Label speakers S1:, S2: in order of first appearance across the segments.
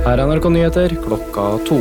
S1: Her er NRK Nyheter klokka 2.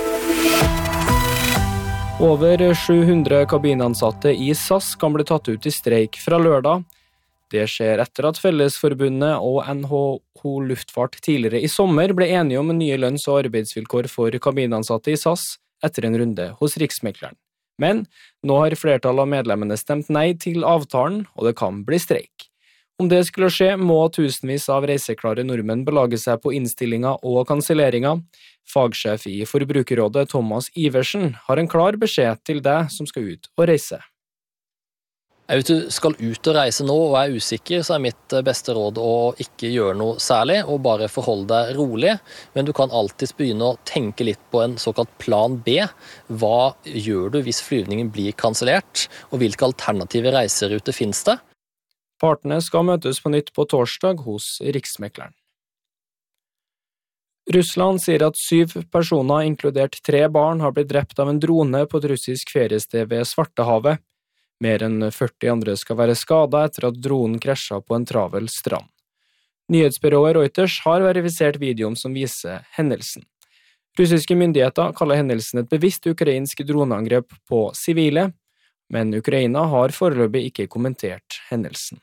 S1: Over 700 kabinansatte i SAS kan bli tatt ut i streik fra lørdag. Det skjer etter at Fellesforbundet og NHO Luftfart tidligere i sommer ble enige om nye lønns- og arbeidsvilkår for kabinansatte i SAS etter en runde hos Riksmekleren. Men nå har flertallet av medlemmene stemt nei til avtalen, og det kan bli streik. Om det skulle skje, må tusenvis av reiseklare nordmenn belage seg på innstillinger og kanselleringer. Fagsjef i Forbrukerrådet Thomas Iversen har en klar beskjed til deg som skal ut og reise.
S2: Hvis du skal ut og reise nå og er usikker, så er mitt beste råd å ikke gjøre noe særlig, og bare forholde deg rolig. Men du kan alltid begynne å tenke litt på en såkalt plan B. Hva gjør du hvis flyvningen blir kansellert, og hvilke alternative reiseruter finnes det?
S1: Partene skal møtes på nytt på torsdag hos Riksmekleren. Russland sier at 7 personer, inkludert 3 barn, har blitt drept av en drone på et russisk feriested ved Svartehavet. Mer enn 40 andre skal være skadet etter at dronen krasjet på en travel strand. Nyhetsbyrået Reuters har verifisert videoen som viser hendelsen. Russiske myndigheter kaller hendelsen et bevisst ukrainsk droneangrep på sivile, men Ukraina har foreløpig ikke kommentert hendelsen.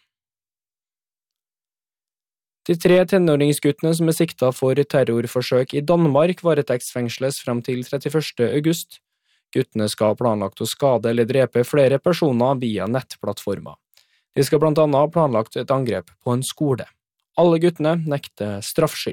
S1: De 3 tenåringsguttene som er siktet for terrorforsøk i Danmark varetektsfengsles frem til 31. august. Guttene skal ha planlagt å skade eller drepe flere personer via nettplattformer. De skal blant annet ha planlagt et angrep på en skole. Alle guttene nekter straffskyld.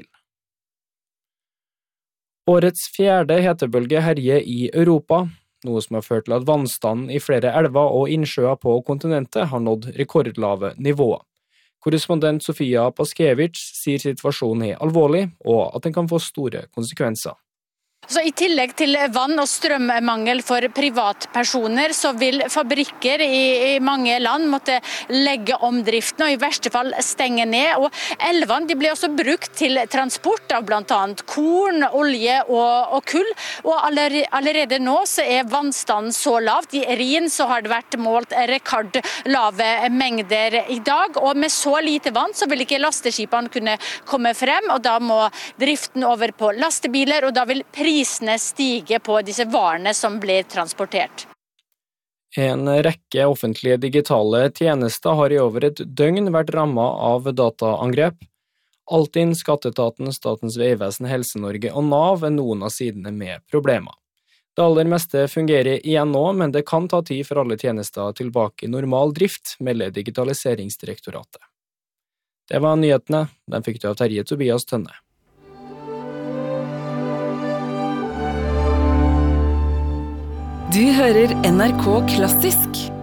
S1: Årets 4. hetebølge herjer i Europa, noe som har ført til at vannstanden i flere elver og innsjøer på kontinentet har nådd rekordlave nivåer. Korrespondent Sofia Paskevich sier situasjonen er alvorlig, og at den kan få store konsekvenser.
S3: Så I tillegg til vann- og strømmangel for privatpersoner, så vil fabrikker i mange land måtte legge om driften og i verste fall stenge ned. Og elvene de blir også brukt til transport av blant annet korn, olje og kull. Og allerede nå så er vannstanden så lavt. I Rhin så har det vært målt rekordlave mengder i dag. Og med så lite vann så vil ikke lasteskipene kunne komme frem, og da må driften over på lastebiler, og da vil prisene stige på disse varene som blir transportert.
S1: En rekke offentlige digitale tjenester har i over et døgn vært rammet av dataangrep. Altinn, Skatteetaten, Statens vegvesen, Helse-Norge og Nav er noen av sidene med problemer. Det aller meste fungerer igjen nå, men det kan ta tid for alle tjenester tilbake i normal drift, melder Digitaliseringsdirektoratet. Det var nyhetene. Den fikk du av Terje Tobias Tønne.
S4: Du hører NRK Klassisk.